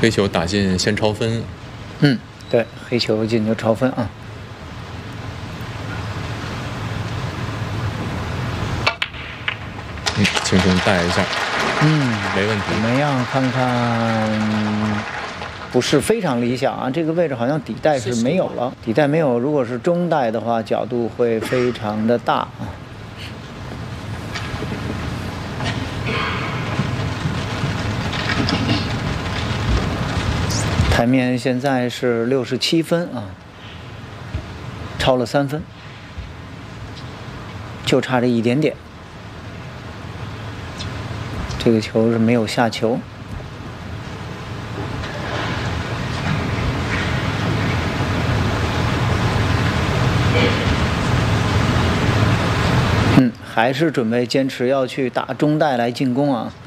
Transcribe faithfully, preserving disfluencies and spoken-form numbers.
黑球打进先超分。 嗯，对，黑球进就超分啊。 嗯，轻轻带一下。 嗯， 没问题。 怎么样？看看，不是非常理想啊。这个位置好像底带是没有了，底带没有。如果是中带的话，角度会非常的大啊。台面现在是六十七分啊，超了三分，就差这一点点。这个球是没有下球。嗯，还是准备坚持要去打中带来进攻啊。